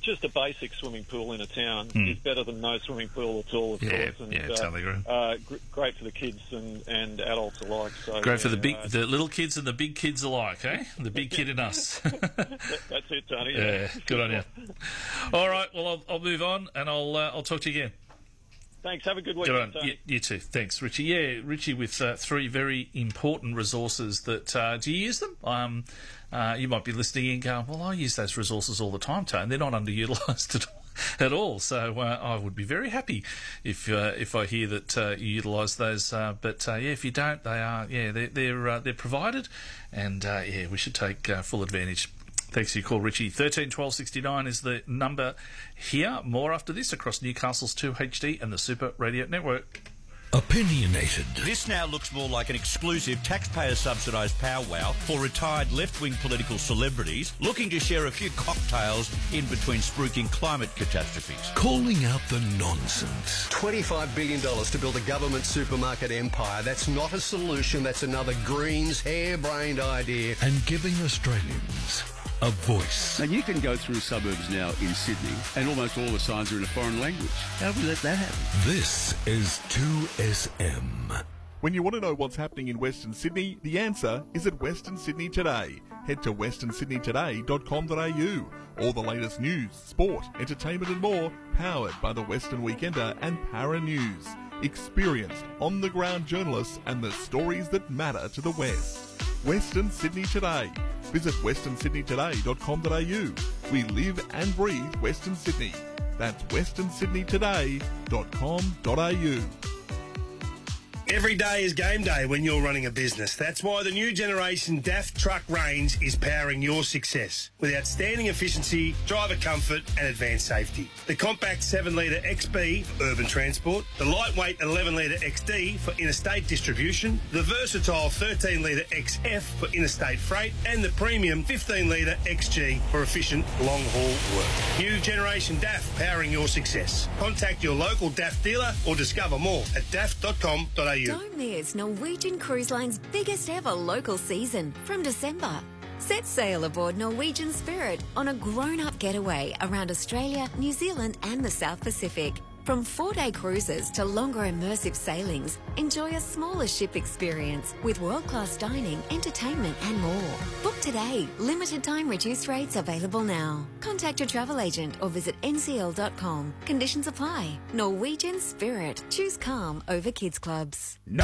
just a basic swimming pool in a town is better than no swimming pool at all, of course. And, totally agree. Great for the kids and adults alike. So, great for the little kids and the big kids alike, eh? The big kid in us. That's it, Tony. Yeah, good on you. All right, well, I'll move on and I'll talk to you again. Thanks. Have a good weekend, Tony. You too. Thanks, Richie. Yeah, Richie with 3 very important resources that... do you use them? You might be listening and going, well, I use those resources all the time, Tony. They're not underutilised at all. So I would be very happy if I hear that you utilise those. But if you don't, they are... Yeah, they're provided. And, we should take full advantage. Thanks for your call, Richie. 13 12 69 is the number here. More after this across Newcastle's 2HD and the Super Radio Network. Opinionated. This now looks more like an exclusive taxpayer-subsidised powwow for retired left-wing political celebrities looking to share a few cocktails in between spruiking climate catastrophes. Calling out the nonsense. $25 billion to build a government supermarket empire. That's not a solution. That's another Greens harebrained idea. And giving Australians a voice. Now, you can go through suburbs now in Sydney and almost all the signs are in a foreign language. How do we let that happen? This is 2SM. When you want to know what's happening in Western Sydney, the answer is at Western Sydney Today. Head to westernsydneytoday.com.au. All the latest news, sport, entertainment and more, powered by the Western Weekender and Para News. Experienced, on-the-ground journalists and the stories that matter to the West. Western Sydney Today. Visit westernsydneytoday.com.au. We live and breathe Western Sydney. That's westernsydneytoday.com.au. Every day is game day when you're running a business. That's why the new generation DAF truck range is powering your success with outstanding efficiency, driver comfort and advanced safety. The compact 7-litre XB for urban transport, the lightweight 11-litre XD for interstate distribution, the versatile 13-litre XF for interstate freight and the premium 15-litre XG for efficient long-haul work. New generation DAF powering your success. Contact your local DAF dealer or discover more at daf.com.au. Don't miss Norwegian Cruise Line's biggest ever local season from December. Set sail aboard Norwegian Spirit on a grown-up getaway around Australia, New Zealand and the South Pacific. From 4-day cruises to longer immersive sailings, enjoy a smaller ship experience with world-class dining, entertainment and more. Book today. Limited time reduced rates available now. Contact your travel agent or visit ncl.com. Conditions apply. Norwegian Spirit. Choose calm over kids clubs. No